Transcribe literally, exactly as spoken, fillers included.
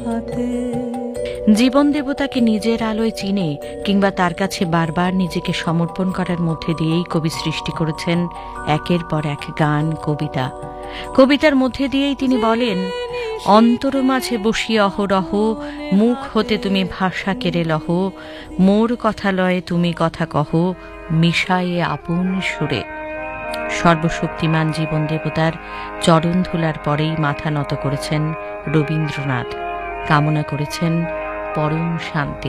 জীবন দেবতাকে নিজের আলোয় চিনে কিংবা তার কাছে বারবার নিজেকে সমর্পণ করার মধ্যে দিয়েই কবি সৃষ্টি করেছেন একের পর এক গান, কবিতা। কবিতার মধ্যে দিয়েই তিনি বলেন, অন্তর মাঝে বসিয়া অহরহ মুখ হতে তুমি ভাষা কেড়ে লহ, মোর কথা লয়ে তুমি কথা কহ, মিশায়ে আপন সুরে। সর্বশক্তিমান জীবন দেবতার চরণ ধুলার পরেই মাথা নত করেছেন রবীন্দ্রনাথ, কামনা করেছেন পরম শান্তি।